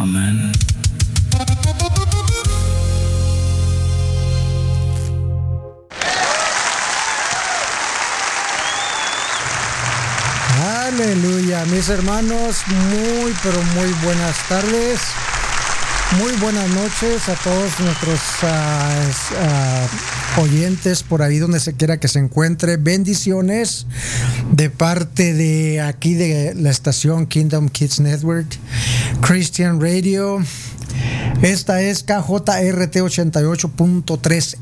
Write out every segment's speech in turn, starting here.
Amén. Aleluya, mis hermanos, muy pero muy buenas tardes, muy buenas noches a todos nuestros oyentes por ahí donde se quiera que se encuentre. Bendiciones de parte de aquí de la estación Kingdom Kids Network, Christian Radio. Esta es KJRT 88.3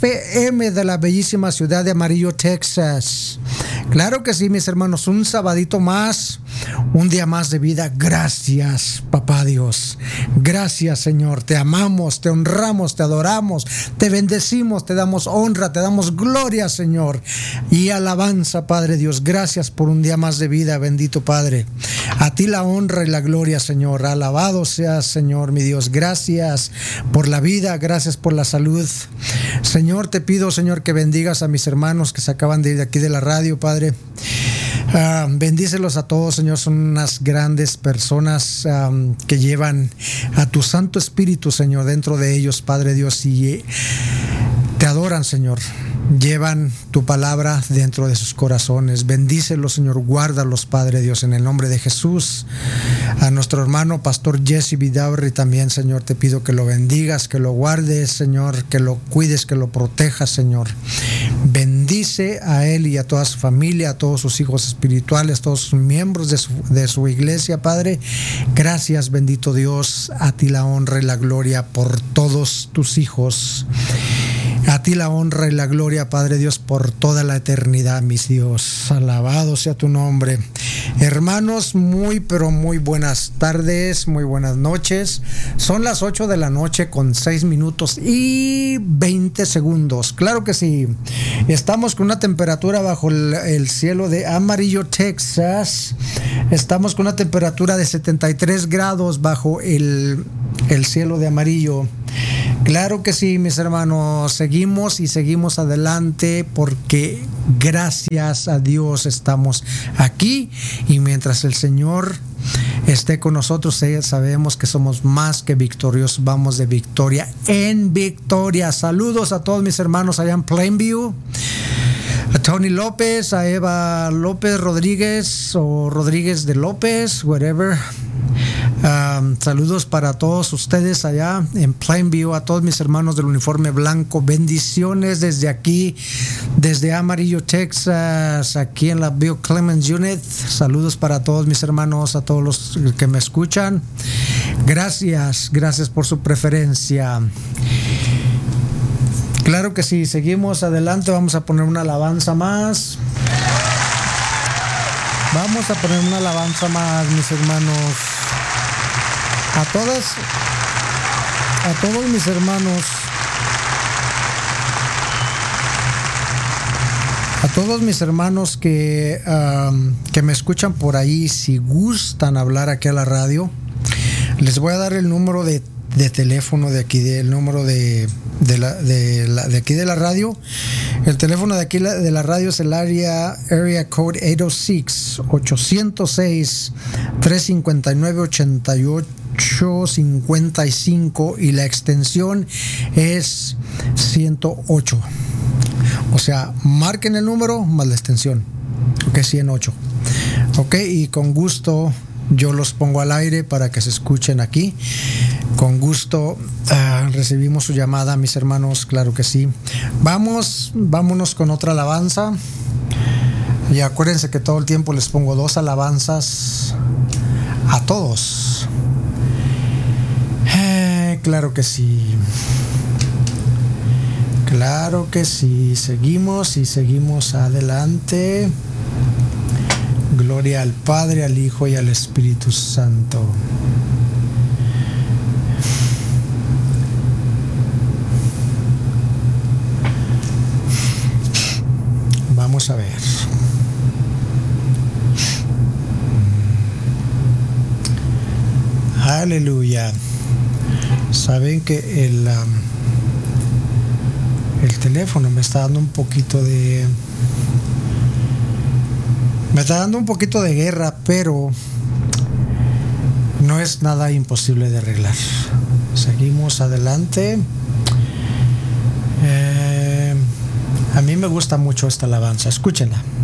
FM de la bellísima ciudad de Amarillo, Texas. Claro que sí, mis hermanos, un sabadito más, un día más de vida. Gracias, papá Dios. Gracias, Señor. Te amamos, te honramos, te adoramos, te bendecimos, te damos honra, te damos gloria, Señor. Y alabanza, Padre Dios. Gracias por un día más de vida, bendito Padre. A ti la honra y la gloria, Señor. Alabado seas, Señor, mi Dios. Gracias por la vida, gracias por la salud. Señor, te pido, Señor, que bendigas a mis hermanos que se acaban de ir de aquí de la radio, Padre. Bendícelos a todos, Señor. Son unas grandes personas que llevan a tu Santo Espíritu, Señor, dentro de ellos, Padre Dios, y te adoran, Señor. Llevan tu palabra dentro de sus corazones. Bendícelos, Señor. Guárdalos, Padre Dios, en el nombre de Jesús. A nuestro hermano Pastor Jesse Vidaurri también, Señor, te pido que lo bendigas, que lo guardes, Señor, que lo cuides, que lo protejas, Señor. Bendice a él y a toda su familia, a todos sus hijos espirituales, todos sus miembros de su iglesia, Padre. Gracias, bendito Dios. A ti la honra y la gloria por todos tus hijos. A ti la honra y la gloria, Padre Dios, por toda la eternidad, mis Dios. Alabado sea tu nombre. Hermanos, muy pero muy buenas tardes, muy buenas noches. Son las 8 de la noche con 6 minutos y 20 segundos. Claro que sí. Estamos con una temperatura bajo el cielo de Amarillo, Texas. Estamos con una temperatura de 73 grados bajo el cielo de Amarillo. Claro que sí, mis hermanos, seguimos y seguimos adelante porque gracias a Dios estamos aquí, y mientras el Señor esté con nosotros, sabemos que somos más que victoriosos, vamos de victoria en victoria. Saludos a todos mis hermanos allá en Plainview, a Tony López, a Eva López Rodríguez o Rodríguez de López, whatever. Saludos para todos ustedes allá en Plainview, a todos mis hermanos del uniforme blanco. Bendiciones desde aquí, desde Amarillo, Texas, aquí en la Bill Clemens Unit. Saludos para todos mis hermanos, a todos los que me escuchan. Gracias por su preferencia. Claro que sí, seguimos adelante. Vamos a poner una alabanza más. Vamos a poner una alabanza más, mis hermanos. A todos mis hermanos, a todos mis hermanos que me escuchan por ahí, si gustan hablar aquí a la radio, les voy a dar el número de teléfono de aquí, el número de aquí de la radio. El teléfono de aquí de la radio es el area code 806-359-8855 y la extensión es 108. O sea, marquen el número más la extensión, ok, 108. Ok, y con gusto yo los pongo al aire para que se escuchen aquí. Con gusto recibimos su llamada, mis hermanos, claro que sí. Vámonos con otra alabanza. Y acuérdense que todo el tiempo les pongo 2 alabanzas a todos. Claro que sí. Claro que sí. Seguimos y seguimos adelante. Gloria al Padre, al Hijo y al Espíritu Santo. Vamos a ver. Aleluya. Saben que el teléfono me está dando un poquito de guerra, pero no es nada imposible de arreglar. Seguimos adelante. A mí me gusta mucho esta alabanza, escúchenla.